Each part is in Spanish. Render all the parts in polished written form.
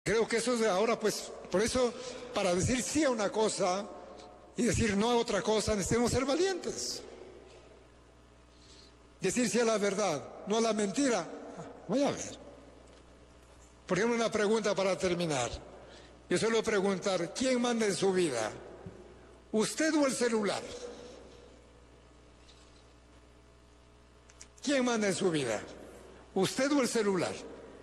Creo que eso es de ahora, pues, por eso, para decir sí a una cosa y decir no a otra cosa, necesitamos ser valientes. Decir sí a la verdad, no a la mentira. Voy a ver. Por ejemplo, una pregunta para terminar. Yo suelo preguntar, ¿quién manda en su vida? ¿Usted o el celular? ¿Quién manda en su vida? ¿Usted o el celular?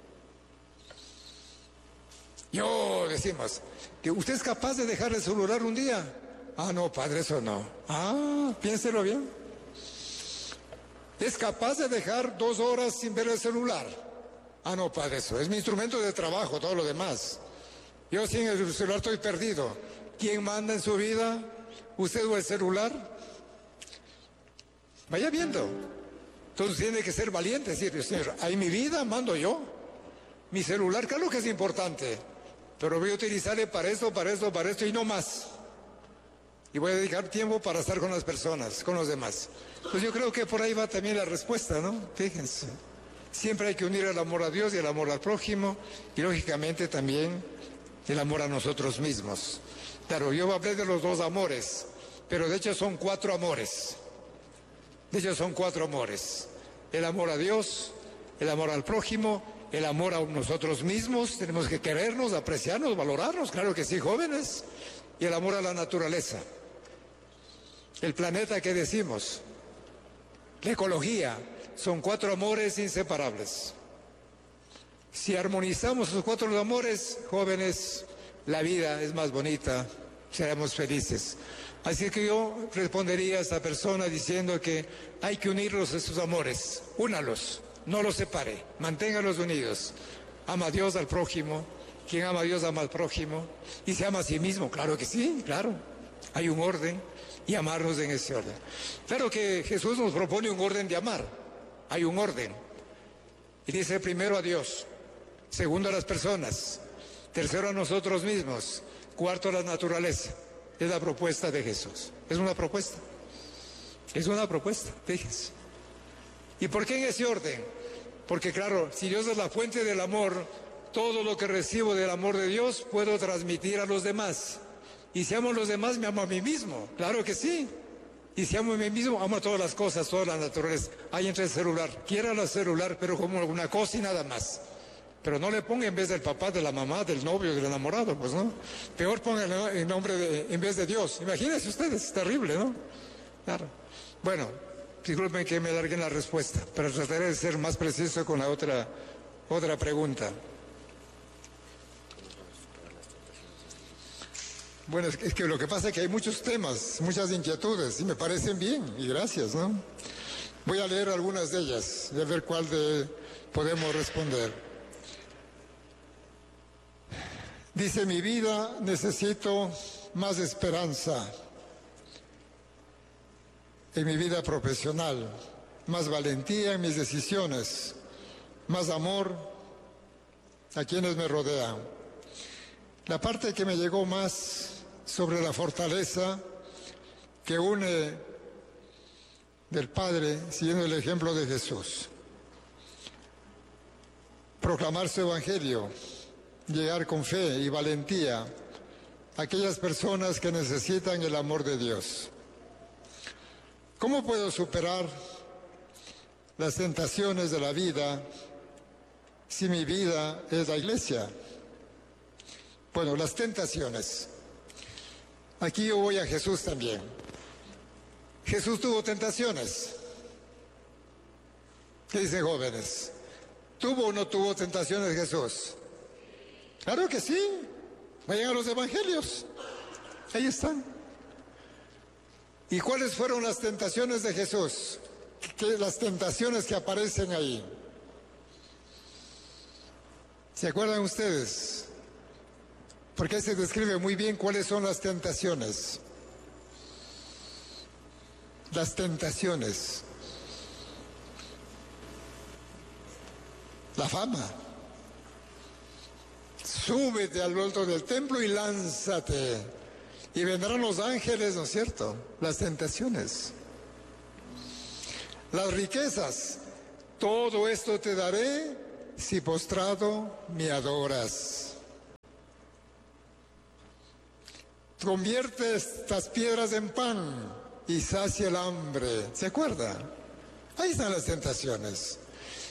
Decimos, que usted es capaz de dejar el celular un día. Ah, no, padre, eso no. Ah, piénselo bien. ¿Es capaz de dejar 2 horas sin ver el celular? Ah, no, padre, eso es mi instrumento de trabajo, todo lo demás. Yo sin el celular estoy perdido. ¿Quién manda en su vida? ¿Usted o el celular? Vaya viendo. Entonces tiene que ser valiente, decir, Señor, ahí mi vida mando yo. Mi celular, claro que es importante, pero voy a utilizarle para esto y no más. Y voy a dedicar tiempo para estar con las personas, con los demás. Pues yo creo que por ahí va también la respuesta, ¿no? Fíjense. Siempre hay que unir el amor a Dios y el amor al prójimo, y lógicamente también el amor a nosotros mismos. Claro, yo hablé de los 2 amores, pero de hecho son 4 amores. De hecho son 4 amores. El amor a Dios, el amor al prójimo, el amor a nosotros mismos. Tenemos que querernos, apreciarnos, valorarnos, claro que sí, jóvenes. Y el amor a la naturaleza. El planeta que decimos, la ecología, son 4 amores inseparables. Si armonizamos esos 4 amores, jóvenes, la vida es más bonita, seremos felices. Así que yo respondería a esta persona diciendo que hay que unirlos esos amores, únalos, no los separe, manténgalos unidos. Ama a Dios, al prójimo, quien ama a Dios ama al prójimo, y se ama a sí mismo, claro que sí, claro, hay un orden, y amarnos en ese orden. Claro que Jesús nos propone un orden de amar, hay un orden, y dice primero a Dios, segundo a las personas, tercero a nosotros mismos, cuarto a la naturaleza. Es la propuesta de Jesús. Es una propuesta, fíjense. ¿Y por qué en ese orden? Porque claro, si Dios es la fuente del amor, todo lo que recibo del amor de Dios puedo transmitir a los demás. Y si amo a los demás, me amo a mí mismo, claro que sí. Y si amo a mí mismo, amo a todas las cosas, toda la naturaleza. Ahí entra el celular, quiera el celular, pero como una cosa y nada más. Pero no le ponga en vez del papá, de la mamá, del novio, del enamorado, pues no. Peor ponga el nombre en vez de Dios. Imagínense ustedes, es terrible, ¿no? Claro. Bueno, disculpen que me alargue en la respuesta, pero trataré de ser más preciso con la otra pregunta. Bueno, es que lo que pasa es que hay muchos temas, muchas inquietudes, y me parecen bien, y gracias, ¿no? Voy a leer algunas de ellas y a ver cuál podemos responder. Dice, mi vida necesito más esperanza en mi vida profesional, más valentía en mis decisiones, más amor a quienes me rodean. La parte que me llegó más sobre la fortaleza que une del Padre, siguiendo el ejemplo de Jesús. Proclamar su evangelio, llegar con fe y valentía a aquellas personas que necesitan el amor de Dios. ¿Cómo puedo superar las tentaciones de la vida si mi vida es la iglesia? Bueno, las tentaciones. Aquí yo voy a Jesús también. Jesús tuvo tentaciones. ¿Qué dicen jóvenes? ¿Tuvo o no tuvo tentaciones Jesús? Claro que sí. Vayan a los evangelios. Ahí están. ¿Y cuáles fueron las tentaciones de Jesús? Las tentaciones que aparecen ahí. ¿Se acuerdan ustedes? Porque ahí se describe muy bien cuáles son las tentaciones. Las tentaciones. La fama. Súbete al alto del templo y lánzate. Y vendrán los ángeles, ¿no es cierto? Las tentaciones. Las riquezas. Todo esto te daré si postrado me adoras. convierte estas piedras en pan y sacia el hambre. ¿Se acuerda? Ahí están las tentaciones.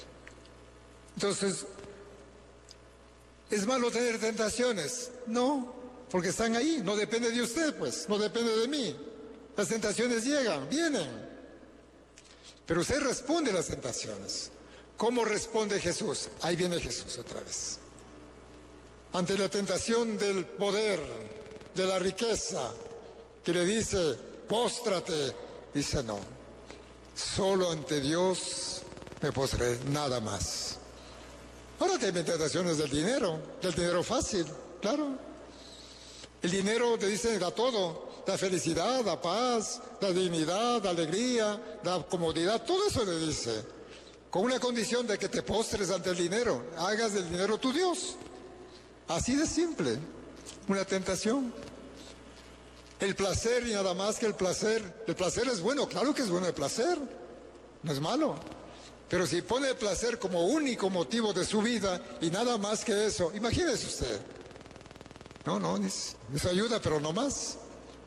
Entonces, ¿es malo tener tentaciones? No, porque están ahí, no depende de usted, pues, no depende de mí. Las tentaciones llegan, vienen. Pero usted responde a las tentaciones. ¿Cómo responde Jesús? Ahí viene Jesús otra vez. Ante la tentación del poder, de la riqueza, que le dice, póstrate, dice no. Solo ante Dios me postraré, nada más. Ahora también tentaciones del dinero fácil, claro. El dinero te dice da todo, da felicidad, da paz, da dignidad, da alegría, da comodidad, todo eso le dice. Con una condición de que te postres ante el dinero, hagas del dinero tu Dios. Así de simple, una tentación. El placer y nada más que el placer es bueno, claro que es bueno el placer, no es malo. Pero si pone el placer como único motivo de su vida y nada más que eso, imagínese usted. No, eso ayuda, pero no más.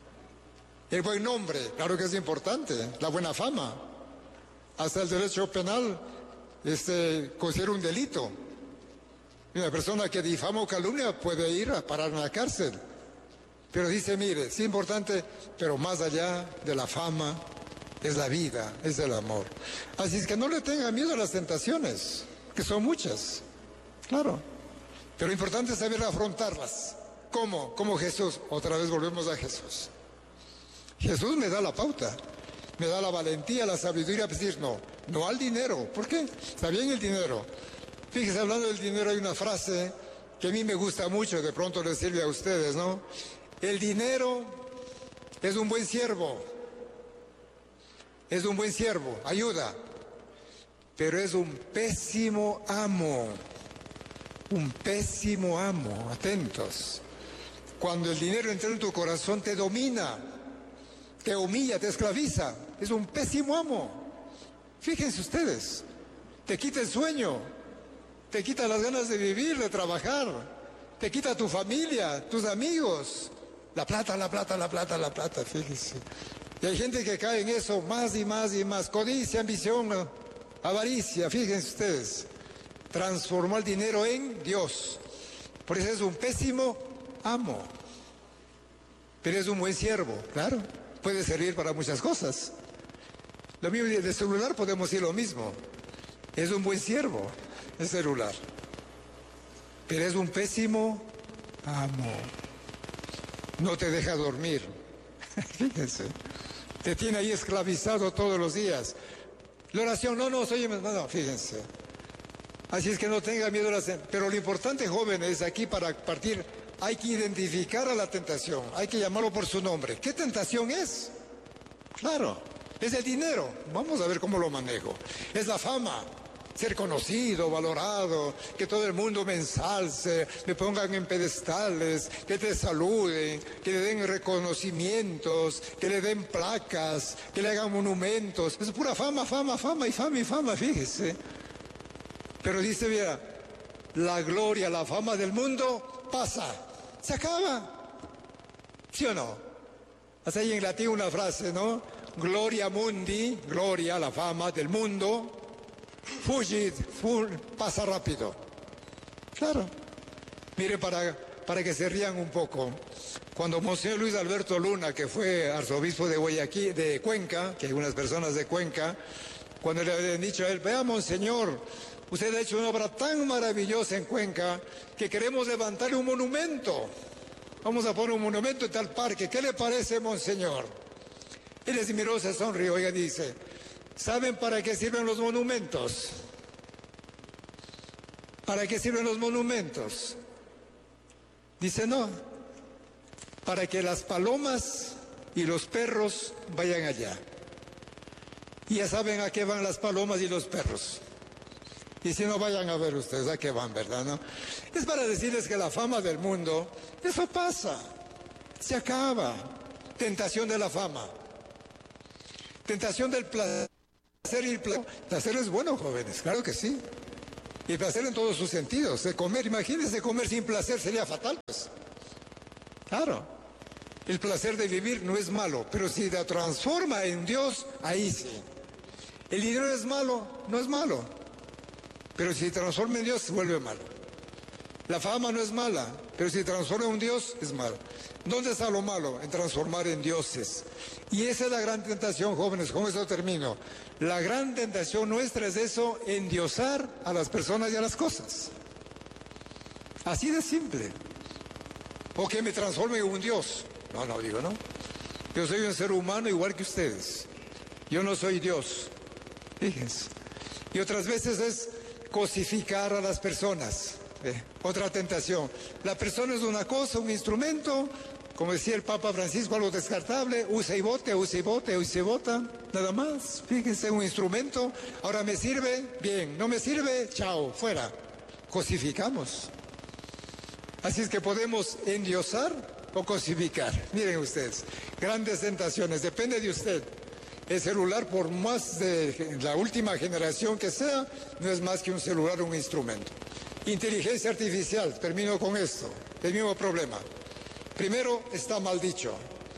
El buen nombre, claro que es importante, la buena fama. Hasta el derecho penal considera un delito. Una persona que difama o calumnia puede ir a parar en la cárcel. Pero dice, mire, es importante, pero más allá de la fama, es la vida, es el amor. Así es que no le tenga miedo a las tentaciones, que son muchas, claro. Pero lo importante es saber afrontarlas. ¿Cómo? Como Jesús. Otra vez volvemos a Jesús. Jesús me da la pauta, me da la valentía, la sabiduría para decir no al dinero. ¿Por qué? Está bien el dinero. Fíjese, hablando del dinero hay una frase que a mí me gusta mucho, de pronto les sirve a ustedes, ¿no? El dinero es un buen siervo. Es un buen siervo, ayuda, pero es un pésimo amo, atentos. Cuando el dinero entra en tu corazón te domina, te humilla, te esclaviza, es un pésimo amo. Fíjense ustedes, te quita el sueño, te quita las ganas de vivir, de trabajar, te quita tu familia, tus amigos, la plata, fíjense. Y hay gente que cae en eso más y más. Codicia, ambición, avaricia. Fíjense ustedes. Transformó el dinero en Dios. Por eso es un pésimo amo. Pero es un buen siervo, claro. Puede servir para muchas cosas. Lo mismo de celular podemos decir lo mismo. Es un buen siervo, el celular. Pero es un pésimo amo. No te deja dormir. Fíjense. Te tiene ahí esclavizado todos los días. La oración, no, fíjense. Así es que no tenga miedo a la tentación. Pero lo importante, jóvenes, aquí para partir, hay que identificar a la tentación, hay que llamarlo por su nombre. ¿Qué tentación es? Claro, es el dinero. Vamos a ver cómo lo manejo. Es la fama. Ser conocido, valorado, que todo el mundo me ensalce, me pongan en pedestales, que te saluden, que le den reconocimientos, que le den placas, que le hagan monumentos. Es pura fama, fíjese. Pero dice, mira, la gloria, la fama del mundo pasa, se acaba. ¿Sí o no? Hasta ahí en latín una frase, ¿no? Gloria mundi, gloria, la fama del mundo. Fugit, pasa rápido. Claro. Mire, para que se rían un poco, cuando Monseñor Luis Alberto Luna, que fue arzobispo de Guayaquil, de Cuenca, que hay unas personas de Cuenca, cuando le habían dicho a él, vea, Monseñor, usted ha hecho una obra tan maravillosa en Cuenca que queremos levantarle un monumento. Vamos a poner un monumento en tal parque. ¿Qué le parece, Monseñor? Él les miró, se sonrió y dice, ¿saben para qué sirven los monumentos? ¿Para qué sirven los monumentos? Dice, no, para que las palomas y los perros vayan allá. Y ya saben a qué van las palomas y los perros. Y si no, vayan a ver ustedes a qué van, ¿verdad? ¿No? Es para decirles que la fama del mundo, eso pasa, se acaba. Tentación de la fama. Tentación del placer. Y el placer es bueno, jóvenes, claro que sí. Y placer en todos sus sentidos. De comer, imagínense comer sin placer, sería fatal, pues. Claro. El placer de vivir no es malo, pero si te transforma en Dios, ahí sí. El dinero es malo, no es malo, pero si se transforma en Dios, se vuelve malo. La fama no es mala, pero si se transforma en un Dios, es malo. ¿Dónde está lo malo? En transformar en dioses. Y esa es la gran tentación, jóvenes, con eso termino. La gran tentación nuestra es eso, endiosar a las personas y a las cosas. Así de simple. O que me transforme en un Dios. No, digo, no. Yo soy un ser humano igual que ustedes. Yo no soy Dios. Fíjense. Y otras veces es cosificar a las personas. Otra tentación. La persona es una cosa, un instrumento, como decía el Papa Francisco, algo descartable, usa y bota, nada más. Fíjense, un instrumento, ahora me sirve, bien, no me sirve, chao, fuera. Cosificamos. Así es que podemos endiosar o cosificar. Miren ustedes, grandes tentaciones, depende de usted. El celular, por más de la última generación que sea, no es más que un celular, un instrumento. Inteligencia artificial, termino con esto, el mismo problema. Primero, está mal dicho.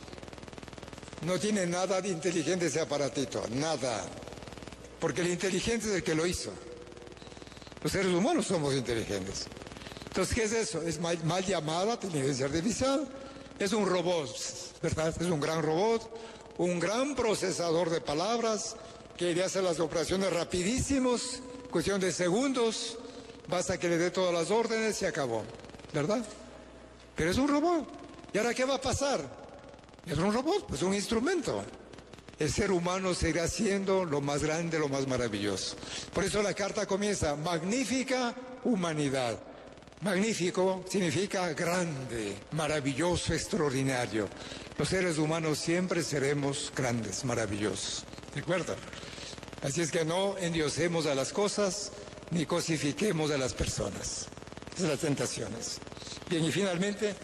No tiene nada de inteligente ese aparatito, nada. Porque el inteligente es el que lo hizo. Los seres humanos somos inteligentes. Entonces, ¿qué es eso? Es mal llamada inteligencia artificial. Es un robot, ¿verdad? Es un gran robot, un gran procesador de palabras que le hace las operaciones rapidísimos, cuestión de segundos. Basta que le dé todas las órdenes y acabó, ¿verdad? Pero es un robot. ¿Y ahora qué va a pasar? Es un robot, es un instrumento. El ser humano seguirá siendo lo más grande, lo más maravilloso. Por eso la carta comienza, magnífica humanidad. Magnífico significa grande, maravilloso, extraordinario. Los seres humanos siempre seremos grandes, maravillosos. ¿De acuerdo? Así es que no endiosemos a las cosas, ni cosifiquemos a las personas. Esas son las tentaciones. Bien, y finalmente,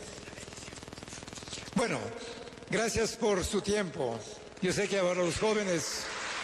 bueno, gracias por su tiempo. Yo sé que para los jóvenes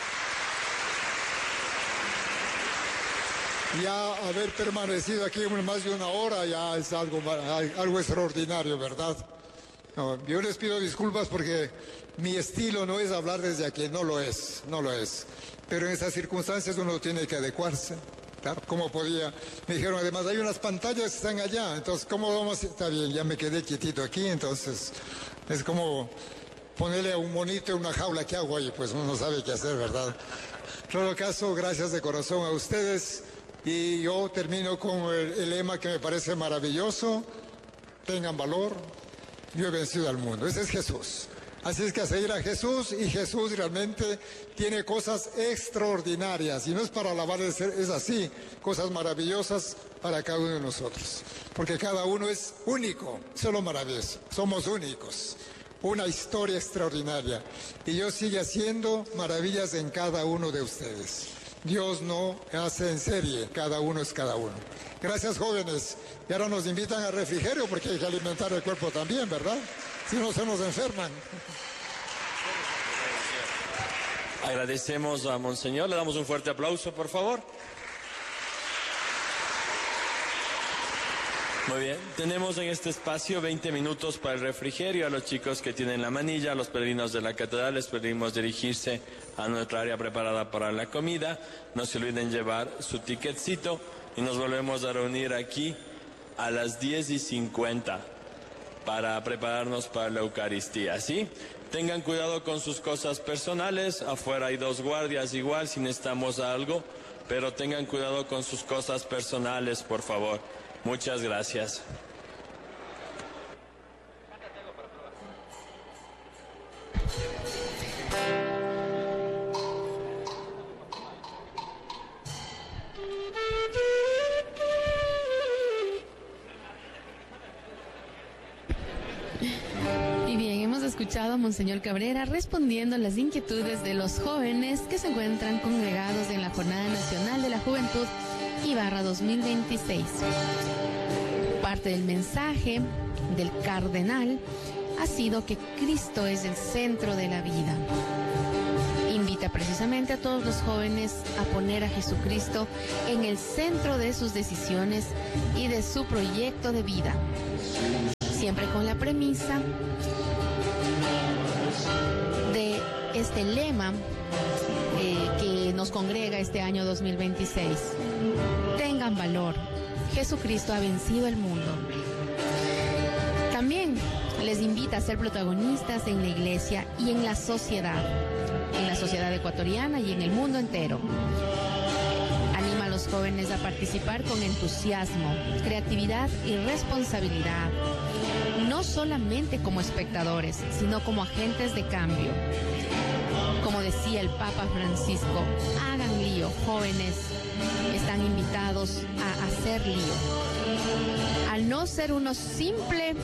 ya haber permanecido aquí más de una hora ya es algo extraordinario, ¿verdad? No, yo les pido disculpas porque mi estilo no es hablar desde aquí, no lo es. Pero en estas circunstancias uno tiene que adecuarse. Claro, ¿cómo podía? Me dijeron, además, hay unas pantallas que están allá, entonces, ¿cómo vamos? Está bien, ya me quedé quietito aquí, entonces, es como ponerle a un monito en una jaula, ¿qué hago ahí? Pues uno no sabe qué hacer, ¿verdad? En todo caso, gracias de corazón a ustedes, y yo termino con el lema que me parece maravilloso, tengan valor, yo he vencido al mundo, ese es Jesús. Así es que a seguir a Jesús, y Jesús realmente tiene cosas extraordinarias, y no es para alabar, es así, cosas maravillosas para cada uno de nosotros, porque cada uno es único, eso es lo maravilloso, somos únicos, una historia extraordinaria, y Dios sigue haciendo maravillas en cada uno de ustedes. Dios no hace en serie, cada uno es cada uno. Gracias, jóvenes, y ahora nos invitan al refrigerio porque hay que alimentar el cuerpo también, ¿verdad? Si no se nos enferman. Agradecemos a Monseñor, le damos un fuerte aplauso, por favor. Muy bien, tenemos en este espacio 20 minutos para el refrigerio. A los chicos que tienen la manilla, a los peregrinos de la catedral, les pedimos dirigirse a nuestra área preparada para la comida. No se olviden llevar su ticketcito y nos volvemos a reunir aquí a las 10:50 para prepararnos para la Eucaristía, ¿sí? Tengan cuidado con sus cosas personales, afuera hay 2 guardias igual si necesitamos algo, pero tengan cuidado con sus cosas personales, por favor. Muchas gracias. Escuchado a Monseñor Cabrera respondiendo a las inquietudes de los jóvenes que se encuentran congregados en la Jornada Nacional de la Juventud Ibarra 2026. Parte del mensaje del cardenal ha sido que Cristo es el centro de la vida. Invita precisamente a todos los jóvenes a poner a Jesucristo en el centro de sus decisiones y de su proyecto de vida. Siempre con la premisa de este lema que nos congrega este año 2026. Tengan valor, Jesucristo ha vencido el mundo. También les invita a ser protagonistas en la iglesia y en la sociedad ecuatoriana y en el mundo entero. Anima a los jóvenes a participar con entusiasmo, creatividad y responsabilidad, no solamente como espectadores, sino como agentes de cambio. Como decía el Papa Francisco, hagan lío, jóvenes, están invitados a hacer lío. Al no ser unos simples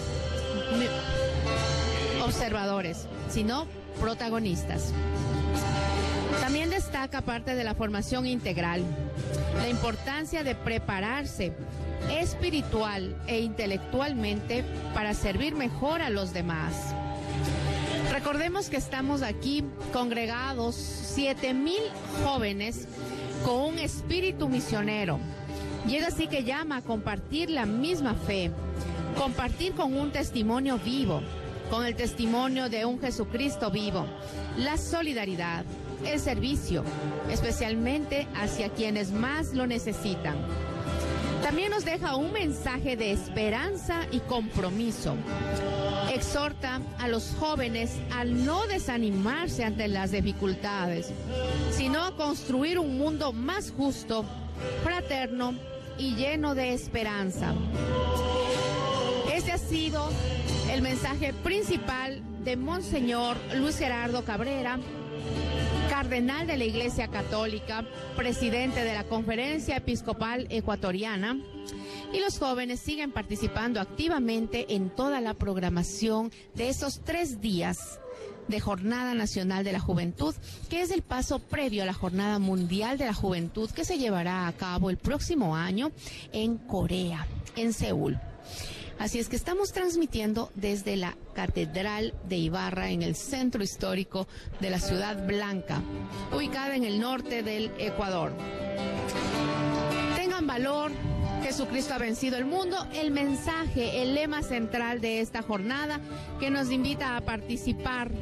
observadores, sino protagonistas. También destaca, parte de la formación integral, la importancia de prepararse espiritual e intelectualmente para servir mejor a los demás. Recordemos que estamos aquí congregados 7,000 jóvenes con un espíritu misionero. Y es así que llama a compartir la misma fe, compartir con un testimonio vivo, con el testimonio de un Jesucristo vivo, la solidaridad, el servicio, especialmente hacia quienes más lo necesitan. También nos deja un mensaje de esperanza y compromiso. Exhorta a los jóvenes a no desanimarse ante las dificultades, sino a construir un mundo más justo, fraterno y lleno de esperanza. Este ha sido el mensaje principal de Monseñor Luis Gerardo Cabrera, cardenal de la Iglesia Católica, presidente de la Conferencia Episcopal Ecuatoriana, y los jóvenes siguen participando activamente en toda la programación de esos 3 días de Jornada Nacional de la Juventud, que es el paso previo a la Jornada Mundial de la Juventud, que se llevará a cabo el próximo año en Corea, en Seúl. Así es que estamos transmitiendo desde la Catedral de Ibarra, en el centro histórico de la Ciudad Blanca, ubicada en el norte del Ecuador. Tengan valor, Jesucristo ha vencido el mundo. El mensaje, el lema central de esta jornada, que nos invita a participar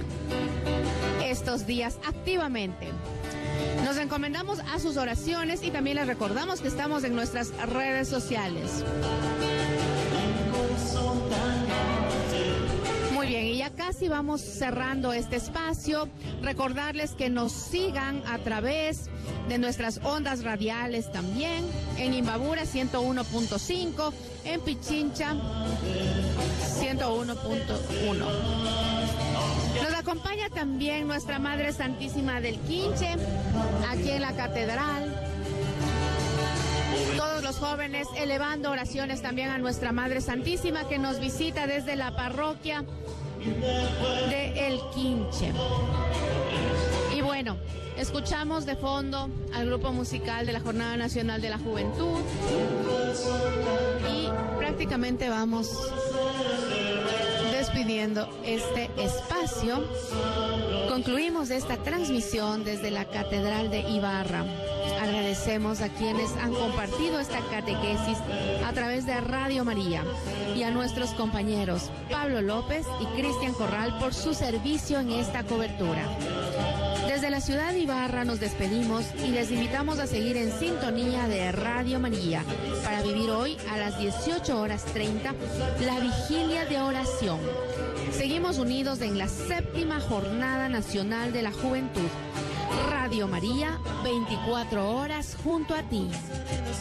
estos días activamente. Nos encomendamos a sus oraciones y también les recordamos que estamos en nuestras redes sociales. Muy bien, y ya casi vamos cerrando este espacio. Recordarles que nos sigan a través de nuestras ondas radiales también, en Imbabura 101.5, en Pichincha 101.1. Nos acompaña también nuestra Madre Santísima del Quinche, aquí en la Catedral. Todos los jóvenes elevando oraciones también a nuestra Madre Santísima, que nos visita desde la parroquia de El Quinche. Y bueno, escuchamos de fondo al grupo musical de la Jornada Nacional de la Juventud y prácticamente vamos despidiendo este espacio. Concluimos esta transmisión desde la Catedral de Ibarra. Agradecemos a quienes han compartido esta catequesis a través de Radio María y a nuestros compañeros Pablo López y Cristian Corral por su servicio en esta cobertura. Desde la ciudad de Ibarra nos despedimos y les invitamos a seguir en sintonía de Radio María para vivir hoy a las 18:30 la vigilia de oración. Seguimos unidos en la 7ª Jornada Nacional de la Juventud. Radio María, 24 horas junto a ti.